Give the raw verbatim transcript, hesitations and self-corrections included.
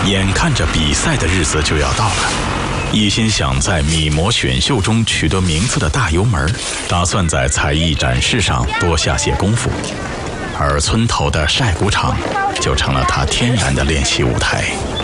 眼看着比赛的日子就要到了，一心想在米模选秀中取得名次的大油门，打算在才艺展示上多下些功夫，而村头的晒谷场就成了他天然的练习舞台。